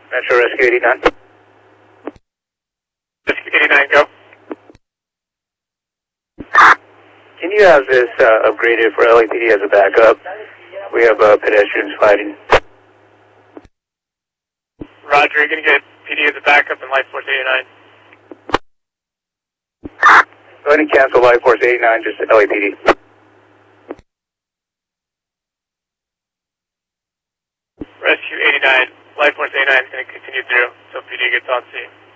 Metro Rescue 89. Rescue 89, go. Can you have this upgraded for LAPD as a backup? We have pedestrians fighting. Roger, you're going to get PD as a backup in Life Force 89. Go ahead and cancel Life Force 89, just LAPD. Rescue 89, Life Force 89 is going to continue through until PD gets on scene.